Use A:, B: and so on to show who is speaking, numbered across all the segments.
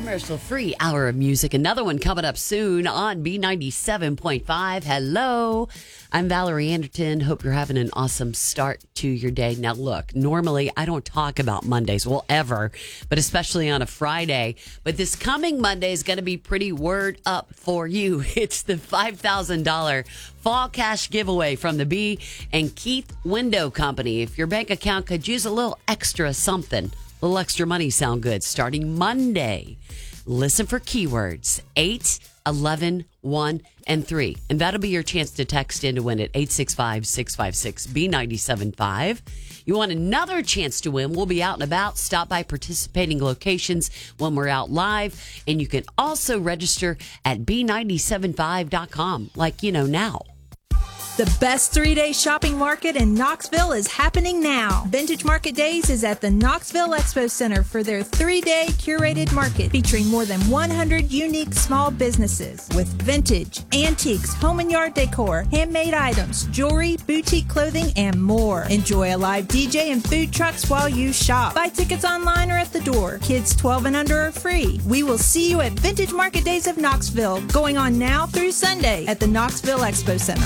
A: commercial-free hour of music. Another one coming up soon on B97.5. Hello, I'm Valerie Anderton. Hope you're having an awesome start to your day. Now, look, normally I don't talk about Mondays, well, ever, but especially on a Friday. But this coming Monday is going to be pretty word up for you. It's the $5,000 fall cash giveaway from the B and Keith Window Company. If your bank account could use a little extra something, a little extra money sound good starting Monday. Listen for keywords 8, 11, 1, and 3. And that'll be your chance to text in to win at 865-656-B975. You want another chance to win? We'll be out and about. Stop by participating locations when we're out live. And you can also register at B975.com, like you know now.
B: The best 3-day shopping market in Knoxville is happening now. Vintage Market Days is at the Knoxville Expo Center for their 3-day curated market featuring more than 100 unique small businesses with vintage, antiques, home and yard decor, handmade items, jewelry, boutique clothing, and more. Enjoy a live DJ and food trucks while you shop. Buy tickets online or at the door. Kids 12 and under are free. We will see you at Vintage Market Days of Knoxville, going on now through Sunday at the Knoxville Expo Center.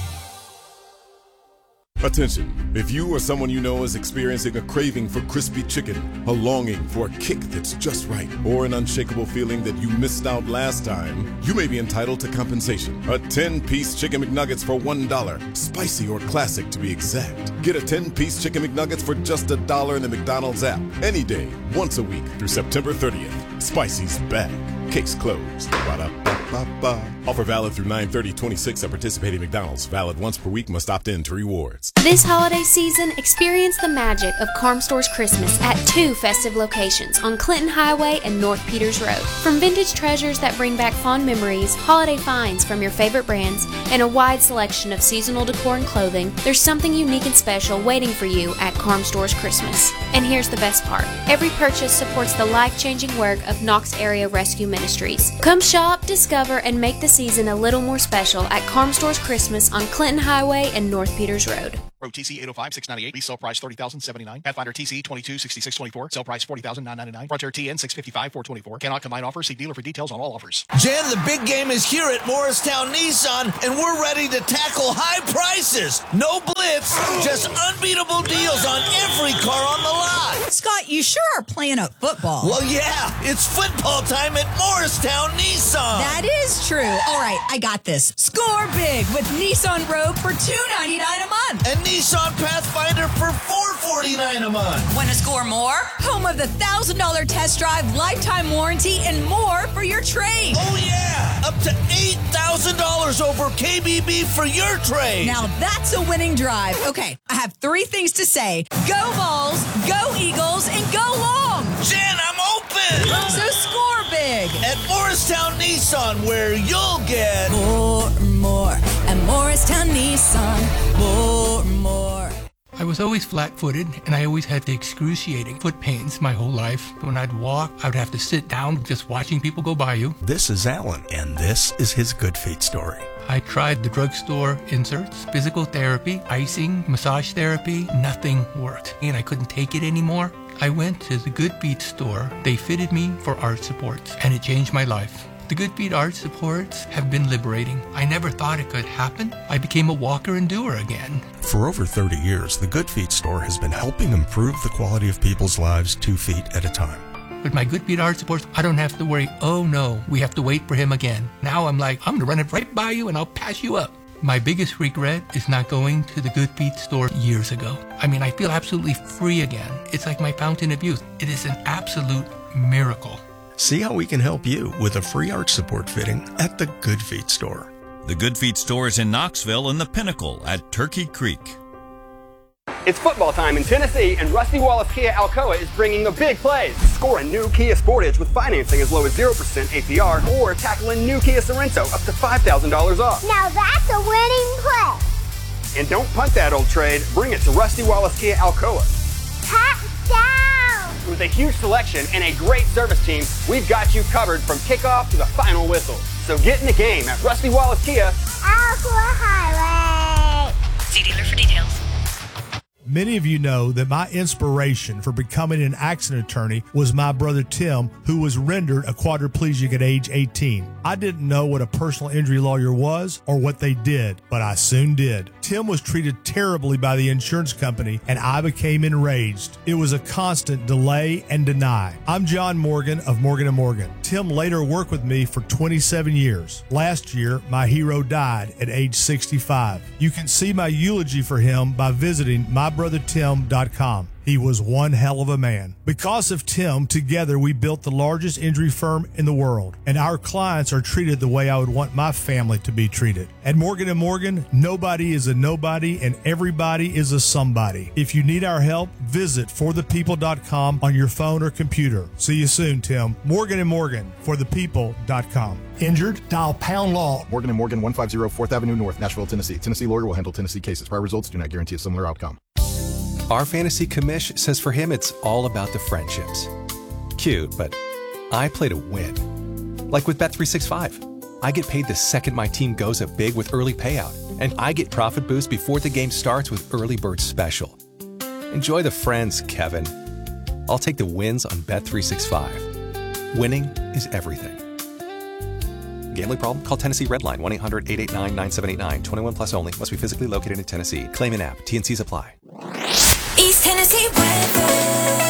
C: Attention, if you or someone you know is experiencing a craving for crispy chicken, a longing for a kick that's just right, or an unshakable feeling that you missed out last time, you may be entitled to compensation. A 10-piece Chicken McNuggets for $1, spicy or classic to be exact. Get a 10-piece Chicken McNuggets for just $1 in the McDonald's app, any day, once a week through September 30th. Spicy's back. Case closed. Ba-da-ba-ba-ba. Offer valid through 9/30/26 at participating McDonald's. Valid once per week. Must opt in to rewards.
D: This holiday season, experience the magic of Carmstore's Christmas at 2 festive locations on Clinton Highway and North Peters Road. From vintage treasures that bring back fond memories, holiday finds from your favorite brands, and a wide selection of seasonal decor and clothing, there's something unique and special waiting for you at Carmstore's Christmas. And here's the best part. Every purchase supports the life-changing work of Knox Area Rescue Ministries. Come shop, discover, and make the season a little more special at Carmstore's Christmas on Clinton Highway and North Peters Road.
E: Pro TC 805-698, resale price $30,079. Pathfinder TC 226624, sale price $40,999. Frontier TN 655-424. Cannot combine offers. See dealer for details on all offers.
F: Jen, the big game is here at Morristown Nissan, and we're ready to tackle high prices. No blitz, just unbeatable deals on every car on the lot.
G: Scott, you sure are playing up football.
F: Well, yeah, it's football time at Morristown Nissan.
G: That is true. All right, I got this. Score big with Nissan Rogue for $299 a month.
F: And Nissan Pathfinder for $449 a month.
G: Want to score more? Home of the $1,000 test drive, lifetime warranty, and more for your trade.
F: Oh, yeah. Up to $8,000 over KBB for your trade.
G: Now that's a winning drive. Okay, I have 3 things to say. Go Vols, go Eagles, and go long.
F: Jen, I'm open.
G: So score big.
F: At Morristown Nissan, where you'll get
G: more. At Morristown Nissan, more.
H: I was always flat-footed, and I always had the excruciating foot pains my whole life. When I'd walk, I would have to sit down just watching people go by you.
I: This is Alan, and this is his Good Feet story.
H: I tried the drugstore inserts, physical therapy, icing, massage therapy. Nothing worked, and I couldn't take it anymore. I went to the Good Feet store. They fitted me for arch supports, and it changed my life. The Good Feet arch supports have been liberating. I never thought it could happen. I became a walker and doer again.
I: For over 30 years, the Good Feet store has been helping improve the quality of people's lives 2 feet at a time.
H: With my Good Feet arch supports, I don't have to worry, oh no, we have to wait for him again. Now I'm like, I'm going to run it right by you and I'll pass you up. My biggest regret is not going to the Good Feet store years ago. I mean, I feel absolutely free again. It's like my fountain of youth. It is an absolute miracle.
I: See how we can help you with a free arch support fitting at the Good Feet store.
J: The Good Feet store is in Knoxville and the Pinnacle at Turkey Creek.
K: It's football time in Tennessee, and Rusty Wallace Kia Alcoa is bringing the big plays. Score a new Kia Sportage with financing as low as 0% APR, or tackle a new Kia Sorento up to $5,000 off.
L: Now that's a winning play.
K: And don't punt that old trade. Bring it to Rusty Wallace Kia Alcoa.
L: Touchdown!
K: With a huge selection and a great service team, we've got you covered from kickoff to the final whistle. So get in the game at Rusty Wallace Kia
L: Alcoa Highway.
M: See dealer for details. Many of you know that my inspiration for becoming an accident attorney was my brother Tim, who was rendered a quadriplegic at age 18. I didn't know what a personal injury lawyer was or what they did, but I soon did. Tim was treated terribly by the insurance company, and I became enraged. It was a constant delay and deny. I'm John Morgan of Morgan & Morgan. Tim later worked with me for 27 years. Last year, my hero died at age 65. You can see my eulogy for him by visiting mybrothertim.com. He was one hell of a man. Because of Tim, together we built the largest injury firm in the world, and our clients are treated the way I would want my family to be treated. At Morgan & Morgan, nobody is a nobody and everybody is a somebody. If you need our help, visit forthepeople.com on your phone or computer. See you soon, Tim. Morgan & Morgan, forthepeople.com. Injured? Dial pound law.
N: Morgan & Morgan, 150 4th Avenue North, Nashville, Tennessee. Tennessee lawyer will handle Tennessee cases. Prior results do not guarantee a similar outcome.
O: Our fantasy commish says for him it's all about the friendships. Cute, but I play to win. Like with Bet365. I get paid the second my team goes up big with early payout, and I get profit boost before the game starts with Early Bird Special. Enjoy the friends, Kevin. I'll take the wins on Bet365. Winning is everything. Gambling problem? Call Tennessee Redline 1-800-889-9789. 21 plus only. Must be physically located in Tennessee. Claim an app. T&Cs apply.
P: East Tennessee weather.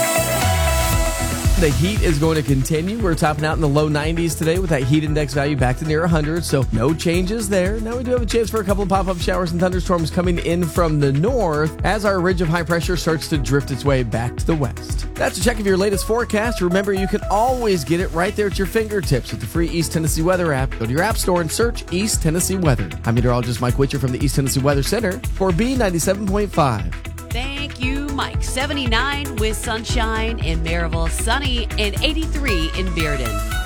Q: The heat is going to continue. We're topping out in the low 90s today with that heat index value back to near 100, so no changes there. Now we do have a chance for a couple of pop-up showers and thunderstorms coming in from the north as our ridge of high pressure starts to drift its way back to the west. That's a check of your latest forecast. Remember, you can always get it right there at your fingertips with the free East Tennessee Weather app. Go to your app store and search East Tennessee Weather. I'm meteorologist Mike Witcher from the East Tennessee Weather Center for B97.5.
A: Thank you, Mike. 79 with sunshine in Maryville, sunny and 83 in Bearden.